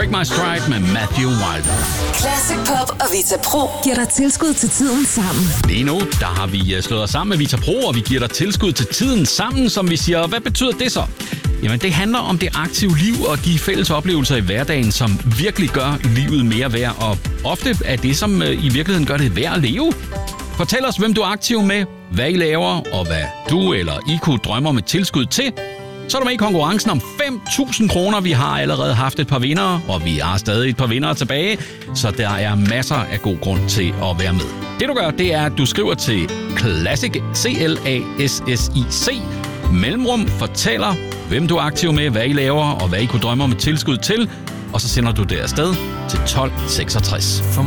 Break My Stride med Matthew Wilder. Classic Pop og Vita Pro giver dig tilskud til tiden sammen. Lige nu, der har vi slået os sammen med Vita Pro, og vi giver dig tilskud til tiden sammen, som vi siger. Hvad betyder det så? Jamen, det handler om det aktive liv og de fælles oplevelser i hverdagen, som virkelig gør livet mere værd, og ofte er det, som i virkeligheden gør det værd at leve. Fortæl os, hvem du er aktiv med, hvad I laver, og hvad du eller I kunne drømme om et tilskud til. Så er du med i konkurrencen om 5.000 kroner. Vi har allerede haft et par vindere, og vi har stadig et par vindere tilbage, så der er masser af god grund til at være med. Det du gør, det er, at du skriver til Classic, CLASSIC, mellemrum, fortæller, hvem du er aktiv med, hvad I laver, og hvad I kunne drømme om et tilskud til, og så sender du det afsted til 1266.